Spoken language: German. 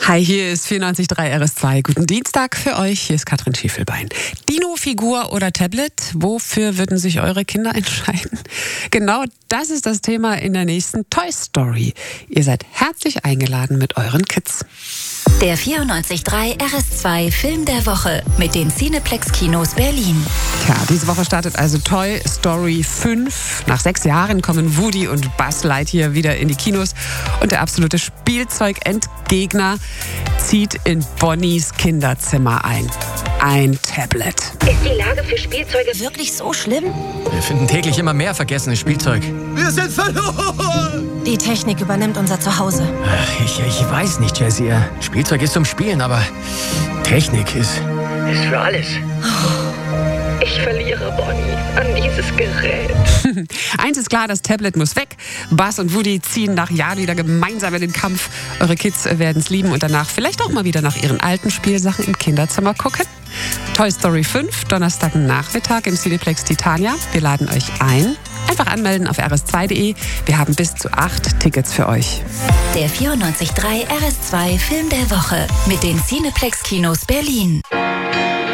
Hi, hier ist 94.3 RS2. Guten Dienstag für euch. Hier ist Katrin Schiefelbein. Dino-Figur oder Tablet? Wofür würden sich eure Kinder entscheiden? Genau das ist das Thema in der nächsten Toy Story. Ihr seid herzlich eingeladen mit euren Kids. Der 94.3 RS2 Film der Woche mit den Cineplex-Kinos Berlin. Tja, diese Woche startet also Toy Story 5. Nach 6 Jahren kommen Woody und Buzz Lightyear wieder in die Kinos. Und der absolute Spielzeugentgegner zieht in Bonnies Kinderzimmer ein. Ein Tablet. Ist die Lage für Spielzeuge wirklich so schlimm? Wir finden täglich immer mehr vergessenes Spielzeug. Wir sind verloren! Die Technik übernimmt unser Zuhause. Ach, ich weiß nicht, Jessie. Spielzeug ist zum Spielen, aber Technik ist für alles. Ich verliere Bonnie an dieses Gerät. Eins ist klar, das Tablet muss weg. Buzz und Woody ziehen nach Jahren wieder gemeinsam in den Kampf. Eure Kids werden es lieben und danach vielleicht auch mal wieder nach ihren alten Spielsachen im Kinderzimmer gucken. Toy Story 5, Donnerstagnachmittag im Cineplex Titania. Wir laden euch ein. Einfach anmelden auf rs2.de. Wir haben bis zu 8 Tickets für euch. Der 94.3 RS2 Film der Woche mit den Cineplex-Kinos Berlin.